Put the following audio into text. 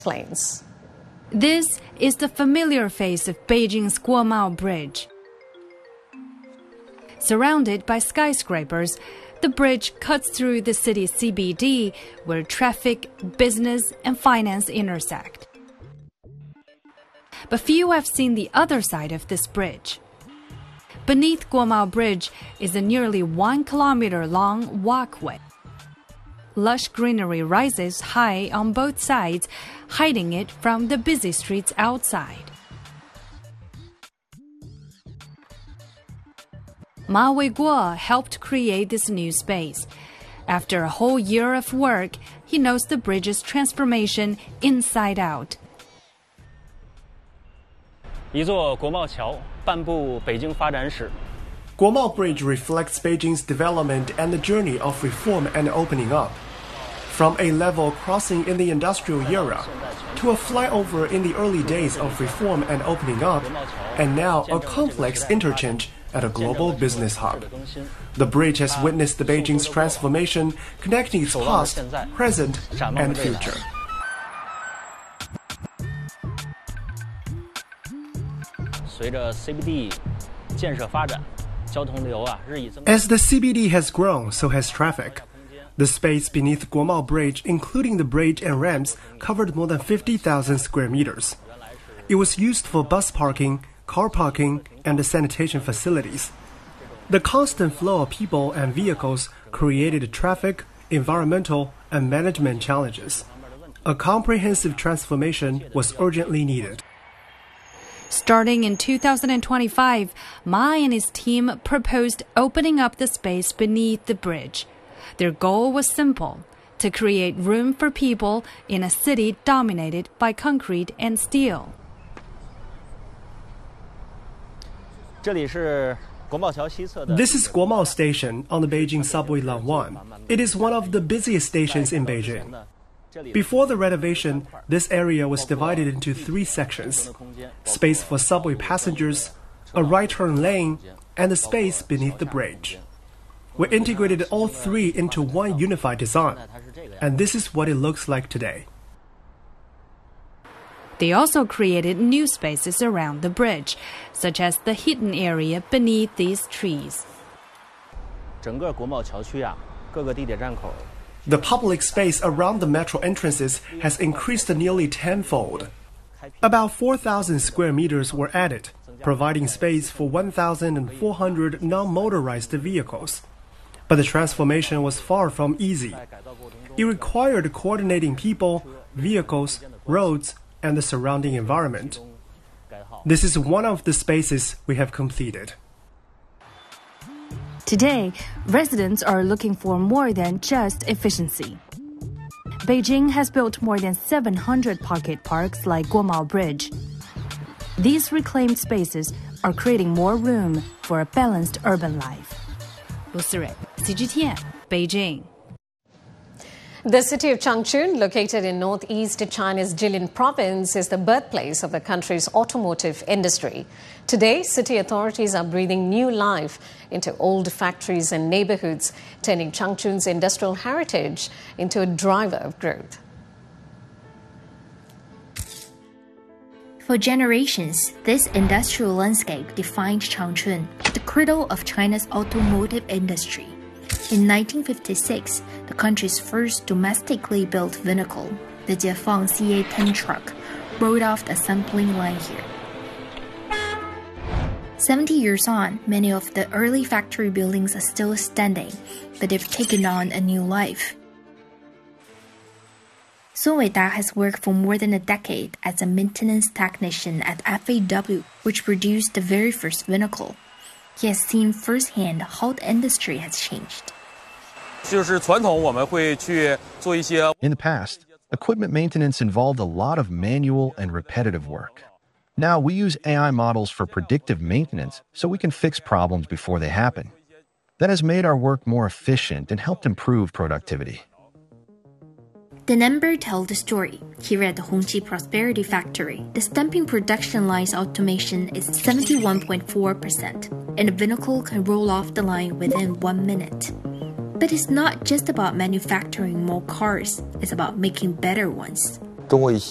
Planes. This is the familiar face of Beijing's Guomao Bridge. Surrounded by skyscrapers, the bridge cuts through the city's CBD, where traffic, business, and finance intersect. But few have seen the other side of this bridge. Beneath Guomao Bridge is a nearly 1 kilometer long walkway. Lush greenery rises high on both sides, hiding it from the busy streets outside. Ma Weiguo helped create this new space. After a whole year of work, he knows the bridge's transformation inside out. 一座国贸桥半部北京发展史。 Guomao Bridge reflects Beijing's development and the journey of reform and opening up. From a level crossing in the industrial era, to a flyover in the early days of reform and opening up, and now a complex interchange at a global business hub. The bridge has witnessed the Beijing's transformation, connecting its past, present, and future. As the CBD has grown, so has traffic. The space beneath Guomao Bridge, including the bridge and ramps, covered more than 50,000 square meters. It was used for bus parking, car parking, and the sanitation facilities. The constant flow of people and vehicles created traffic, environmental, and management challenges. A comprehensive transformation was urgently needed. Starting in 2025, Ma and his team proposed opening up the space beneath the bridge. Their goal was simple: to create room for people in a city dominated by concrete and steel. This is Guomao Station on the Beijing subway Line 1. It is one of the busiest stations in Beijing. Before the renovation, this area was divided into 3 sections: space for subway passengers, a right turn lane, and the space beneath the bridge. We integrated all 3 into one unified design, and this is what it looks like today. They also created new spaces around the bridge, such as the hidden area beneath these trees. The public space around the metro entrances has increased nearly tenfold. About 4,000 square meters were added, providing space for 1,400 non-motorized vehicles. But the transformation was far from easy. It required coordinating people, vehicles, roads, and the surrounding environment. This is one of the spaces we have completed. Today, residents are looking for more than just efficiency. Beijing has built more than 700 pocket parks like Guomao Bridge. These reclaimed spaces are creating more room for a balanced urban life. 卢思蕊 CGTN, Beijing. The city of Changchun, located in northeast China's Jilin province, is the birthplace of the country's automotive industry. Today, city authorities are breathing new life into old factories and neighborhoods, turning Changchun's industrial heritage into a driver of growth. For generations, this industrial landscape defined Changchun, the cradle of China's automotive industry. In 1956, the country's first domestically built vehicle, the Jiefang CA-10 truck, rolled off the assembling line here. 70 years on, many of the early factory buildings are still standing, but they've taken on a new life. Sun Weida has worked for more than a decade as a maintenance technician at FAW, which produced the very first vehicle. He has seen firsthand how the industry has changed. In the past, equipment maintenance involved a lot of manual and repetitive work. Now we use AI models for predictive maintenance so we can fix problems before they happen. That has made our work more efficient and helped improve productivity. The number tells the story. Here at the Hongqi Prosperity Factory, the stamping production line's automation is 71.4%, and the vehicle can roll off the line within 1 minute. But it's not just about manufacturing more cars, it's about making better ones.